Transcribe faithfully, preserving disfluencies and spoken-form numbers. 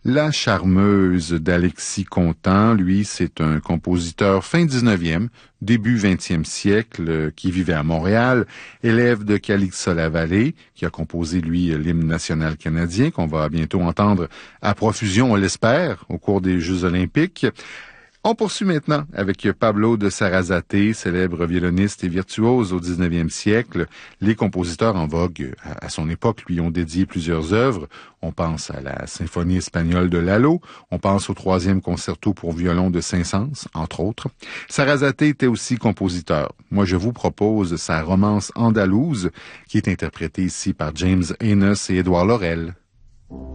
La Charmeuse d'Alexis Contant, lui, c'est un compositeur fin dix-neuvième, début vingtième siècle, euh, qui vivait à Montréal, élève de Calixte-la-Vallée, qui a composé, lui, l'hymne national canadien, qu'on va bientôt entendre à profusion, on l'espère, au cours des Jeux olympiques. On poursuit maintenant avec Pablo de Sarasate, célèbre violoniste et virtuose au dix-neuvième siècle. Les compositeurs en vogue à son époque lui ont dédié plusieurs œuvres. On pense à la symphonie espagnole de Lalo, on pense au troisième concerto pour violon de Saint-Saëns, entre autres. Sarasate était aussi compositeur. Moi, je vous propose sa romance andalouse, qui est interprétée ici par James Enos et Édouard Laurel.